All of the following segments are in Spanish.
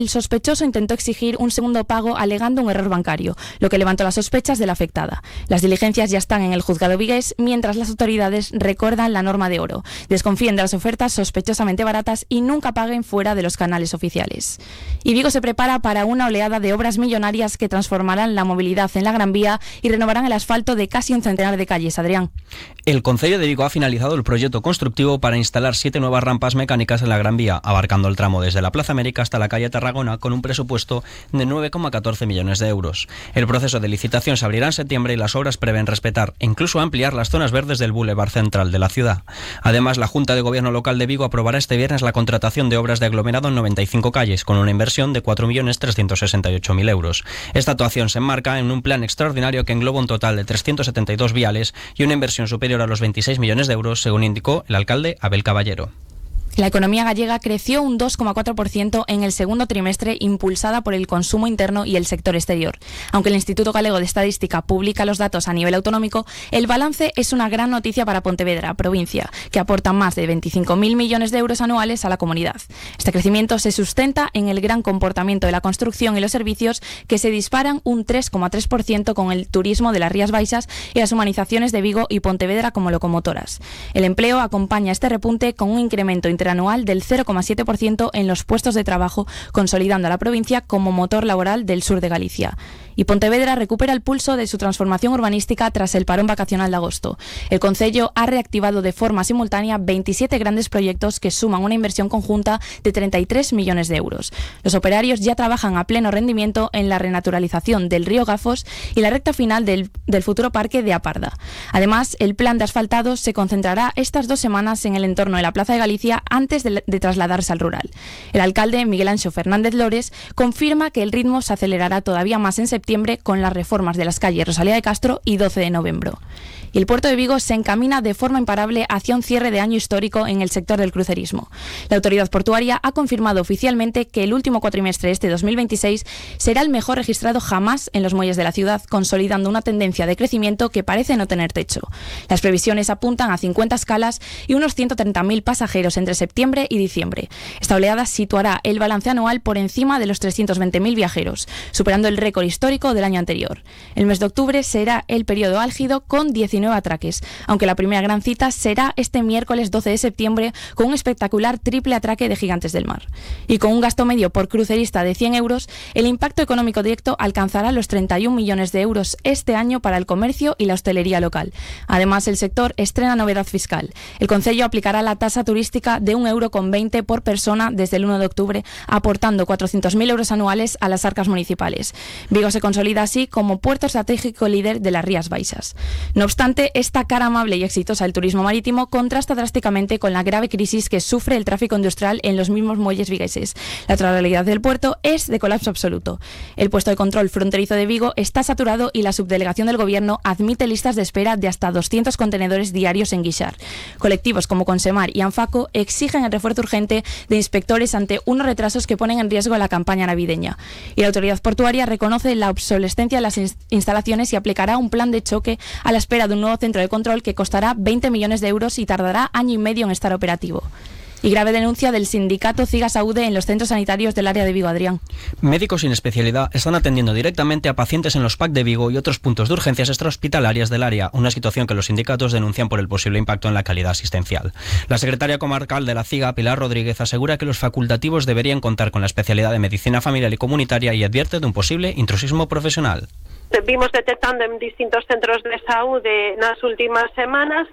El sospechoso intentó exigir un segundo pago alegando un error bancario, lo que levantó las sospechas de la afectada. Las diligencias ya están en el juzgado vigués, mientras las autoridades recuerdan la norma de oro. Desconfíen de las ofertas sospechosamente baratas y nunca paguen fuera de los canales oficiales. Y Vigo se prepara para una oleada de obras millonarias que transformarán la movilidad en la Gran Vía y renovarán el asfalto de casi un centenar de calles. Adrián. El Concello de Vigo ha finalizado el proyecto constructivo para instalar 7 nuevas rampas mecánicas en la Gran Vía, abarcando el tramo desde la Plaza América hasta la calle Tarragona, con un presupuesto de 9,14 millones de euros. El proceso de licitación se abrirá en septiembre y las obras prevén respetar e incluso ampliar las zonas verdes del Boulevard central de la ciudad. Además, la Junta de Gobierno Local de Vigo aprobará este viernes la contratación de obras de aglomerado en 95 calles, con una inversión de 4.368.000 euros. Esta actuación se enmarca en un plan extraordinario que engloba un total de 372 viales y una inversión superior a los 26 millones de euros, según indicó el alcalde Abel Caballero. La economía gallega creció un 2,4% en el segundo trimestre, impulsada por el consumo interno y el sector exterior. Aunque el Instituto Galego de Estadística publica los datos a nivel autonómico, el balance es una gran noticia para Pontevedra, provincia, que aporta más de 25.000 millones de euros anuales a la comunidad. Este crecimiento se sustenta en el gran comportamiento de la construcción y los servicios, que se disparan un 3,3% con el turismo de las Rías Baixas y las humanizaciones de Vigo y Pontevedra como locomotoras. El empleo acompaña este repunte con un incremento interanual del 0,7% en los puestos de trabajo, consolidando a la provincia como motor laboral del sur de Galicia. Y Pontevedra recupera el pulso de su transformación urbanística tras el parón vacacional de agosto. El Concello ha reactivado de forma simultánea 27 grandes proyectos que suman una inversión conjunta de 33 millones de euros. Los operarios ya trabajan a pleno rendimiento en la renaturalización del río Gafos y la recta final del futuro parque de Aparda. Además, el plan de asfaltados se concentrará estas 2 semanas en el entorno de la Plaza de Galicia antes de trasladarse al rural. El alcalde Miguel Anxo Fernández Lores confirma que el ritmo se acelerará todavía más en septiembre con las reformas de las calles Rosalía de Castro y 12 de noviembre. Y el puerto de Vigo se encamina de forma imparable hacia un cierre de año histórico en el sector del crucerismo. La autoridad portuaria ha confirmado oficialmente que el último cuatrimestre de este 2026 será el mejor registrado jamás en los muelles de la ciudad, consolidando una tendencia de crecimiento que parece no tener techo. Las previsiones apuntan a 50 escalas y unos 130.000 pasajeros entre septiembre y diciembre. Esta oleada situará el balance anual por encima de los 320.000 viajeros, superando el récord histórico del año anterior. El mes de octubre será el periodo álgido con 19 atraques, aunque la primera gran cita será este miércoles 12 de septiembre con un espectacular triple atraque de Gigantes del Mar. Y con un gasto medio por crucerista de 100 euros, el impacto económico directo alcanzará los 31 millones de euros este año para el comercio y la hostelería local. Además, el sector estrena novedad fiscal. El Concello aplicará la tasa turística de 1,20 € por persona desde el 1 de octubre, aportando 400.000 euros anuales a las arcas municipales. Vigo se consolida así como puerto estratégico líder de las Rías Baixas. No obstante, esta cara amable y exitosa del turismo marítimo contrasta drásticamente con la grave crisis que sufre el tráfico industrial en los mismos muelles vigueses. La otra realidad del puerto es de colapso absoluto. El puesto de control fronterizo de Vigo está saturado y la subdelegación del Gobierno admite listas de espera de hasta 200 contenedores diarios en Guixar. Colectivos como Consemar y Anfaco exigen el refuerzo urgente de inspectores ante unos retrasos que ponen en riesgo la campaña navideña. Y la autoridad portuaria reconoce la obsolescencia de las instalaciones y aplicará un plan de choque a la espera de un nuevo centro de control que costará 20 millones de euros y tardará año y medio en estar operativo. Y grave denuncia del sindicato CIGA-SAUDE en los centros sanitarios del área de Vigo, Adrián. Médicos sin especialidad están atendiendo directamente a pacientes en los PAC de Vigo y otros puntos de urgencias extrahospitalarias del área, una situación que los sindicatos denuncian por el posible impacto en la calidad asistencial. La secretaria comarcal de la CIGA, Pilar Rodríguez, asegura que los facultativos deberían contar con la especialidad de medicina familiar y comunitaria y advierte de un posible intrusismo profesional. Vimos detectando en distintos centros de saúde nas últimas semanas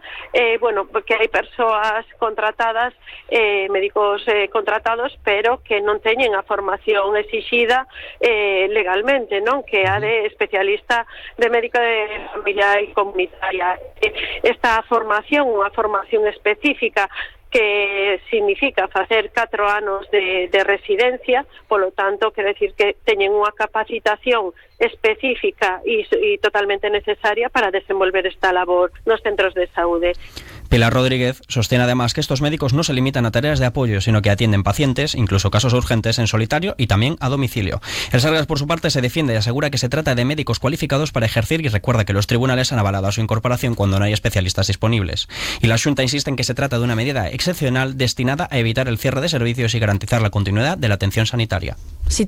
que hai persoas contratadas, médicos contratados, pero que non teñen a formación exixida legalmente, non? Que a de especialista de médico de familia e comunitaria. Esta formación, unha formación específica que significa facer 4 anos de residencia, polo tanto, quer decir que teñen unha capacitación específica e totalmente necesaria para desenvolver esta labor nos centros de saúde. Pilar Rodríguez sostiene además que estos médicos no se limitan a tareas de apoyo, sino que atienden pacientes, incluso casos urgentes, en solitario y también a domicilio. El Sargas, por su parte, se defiende y asegura que se trata de médicos cualificados para ejercer y recuerda que los tribunales han avalado su incorporación cuando no hay especialistas disponibles. Y la Xunta insiste en que se trata de una medida excepcional destinada a evitar el cierre de servicios y garantizar la continuidad de la atención sanitaria.